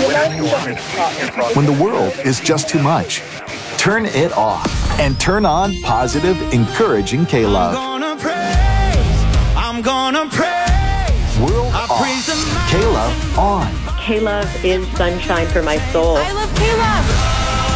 When the world is just too much, turn it off and turn on positive, encouraging K-Love. I'm gonna praise. World off. K-Love on. K-Love is sunshine for my soul. I love K-Love.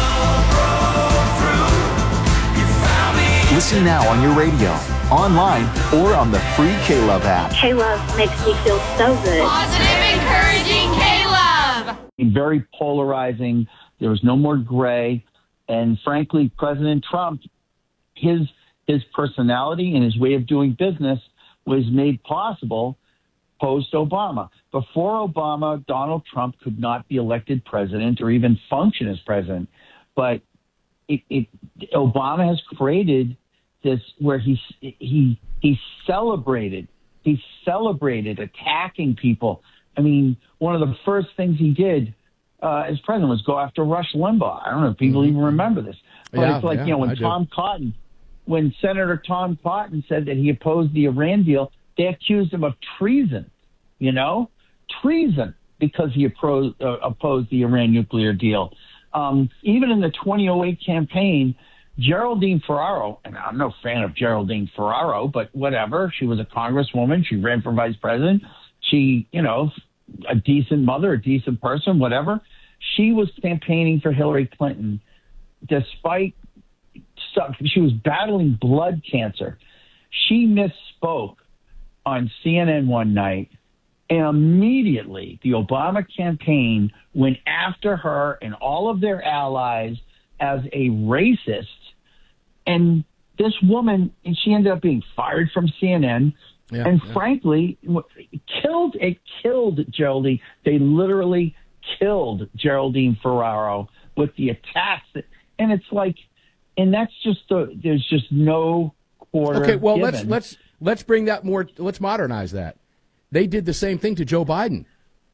Listen now on your radio, online, or on the free K-Love app. K-Love makes me feel so good. Positive, encouraging K-Love. Very polarizing. There was no more gray. And frankly, President Trump, his personality and his way of doing business was made possible post-Obama. Before Obama, Donald Trump could not be elected president or even function as president. But Obama has created this where he celebrated attacking people. I mean, one of the first things he did as president was go after Rush Limbaugh. I don't know if people even remember this. But it's like, when Senator Tom Cotton said that he opposed the Iran deal, they accused him of treason, treason, because he opposed the Iran nuclear deal. Even in the 2008 campaign, Geraldine Ferraro, and I'm no fan of Geraldine Ferraro, but whatever, she was a congresswoman. She ran for vice president. She, a decent mother, a decent person, whatever. She was campaigning for Hillary Clinton despite she was battling blood cancer. She misspoke on CNN one night, and immediately the Obama campaign went after her and all of their allies as a racist. And this woman, and she ended up being fired from CNN. Frankly, it killed Geraldine. They literally killed Geraldine Ferraro with the attacks. And it's like, and that's just there's just no quarter. Okay, well, given. let's bring that more. Let's modernize that. They did the same thing to Joe Biden.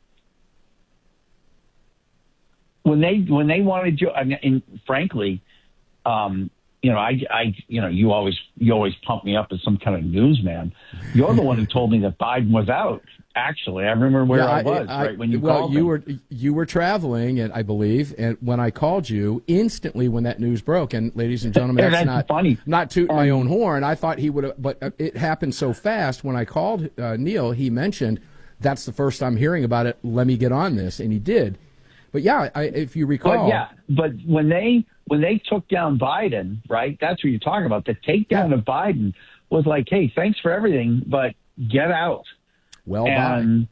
When they wanted Joe, and frankly, you always pump me up as some kind of newsman. You're the one who told me that Biden was out. Actually, I remember where I was right when you called me. You were traveling, and I believe, and when I called you, instantly when that news broke, and ladies and gentlemen, that's not funny. Not tooting my own horn. I thought he would have, but it happened so fast. When I called Neil, he mentioned that's the first I'm hearing about it. Let me get on this, and he did. But if you recall, but when they took down Biden, right? That's what you're talking about. The takedown of Biden was like, hey, thanks for everything, but get out. Well, and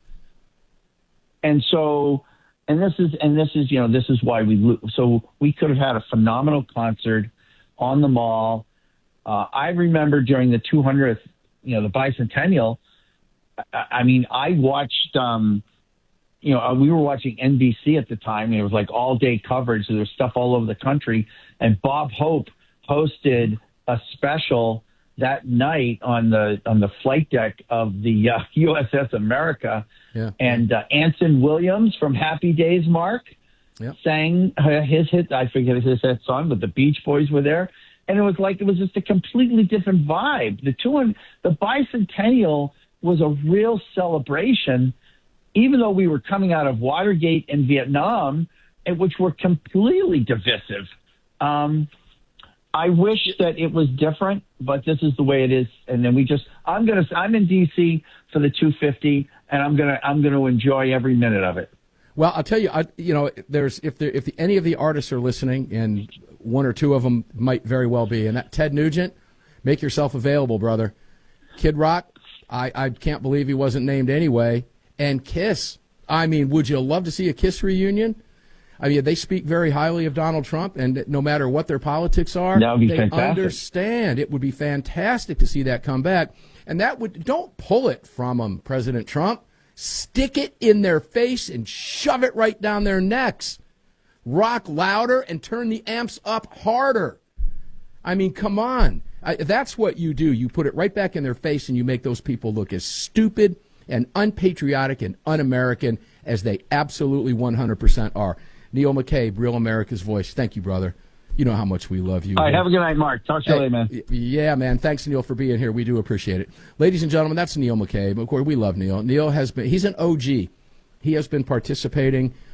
this is why we could have had a phenomenal concert on the Mall. I remember during the 200th, the bicentennial. I mean, I watched. We were watching NBC at the time. And it was like all day coverage. So there was stuff all over the country. And Bob Hope hosted a special that night on the flight deck of the USS America. Yeah. And Anson Williams from Happy Days, Mark, sang his hit. I forget his hit song, but the Beach Boys were there. And it was just a completely different vibe. The bicentennial was a real celebration, even though we were coming out of Watergate and Vietnam, which were completely divisive. I wish that it was different, but this is the way it is. And then I'm in DC for the 250, and I'm gonna enjoy every minute of it. Well, I'll tell you, if any of the artists are listening, and one or two of them might very well be, and that Ted Nugent, make yourself available, brother. Kid Rock, I can't believe he wasn't named anyway. And Kiss. I mean, would you love to see a Kiss reunion? I mean, they speak very highly of Donald Trump, and no matter what their politics are, they understand. It would be fantastic to see that come back. And don't pull it from them, President Trump. Stick it in their face and shove it right down their necks. Rock louder and turn the amps up harder. I mean, come on. That's what you do. You put it right back in their face, and you make those people look as stupid and unpatriotic and un-American as they absolutely 100% are. Neil McCabe, Real America's Voice. Thank you, brother. You know how much we love you. All right, have a good night, Mark. Talk to you later, man. Yeah, man. Thanks, Neil, for being here. We do appreciate it. Ladies and gentlemen, that's Neil McCabe. Of course, we love Neil. Neil he's an OG. He has been participating